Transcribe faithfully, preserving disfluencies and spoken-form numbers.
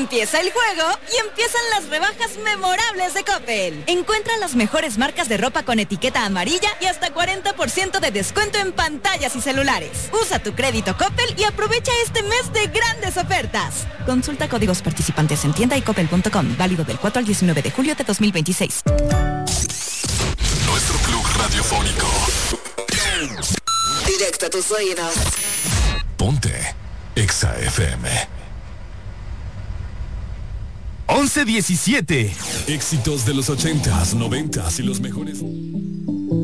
Empieza el juego y empiezan las rebajas memorables de Coppel. Encuentra las mejores marcas de ropa con etiqueta amarilla y hasta cuarenta por ciento de descuento en pantallas y celulares. Usa tu crédito Coppel y aprovecha este mes de grandes ofertas. Consulta códigos participantes en tienda y coppel punto com. Válido del cuatro al diecinueve de julio de dos mil veintiséis. Nuestro club radiofónico. Directo a tus oídos. Ponte Exa F M. once diecisiete. Éxitos de los ochentas, noventas y los mejores.